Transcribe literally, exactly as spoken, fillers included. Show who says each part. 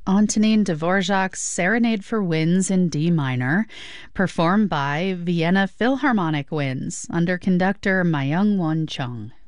Speaker 1: Antonin Dvorak's Serenade for Winds in D minor, performed by Vienna Philharmonic Winds under conductor Myung-Won Chung.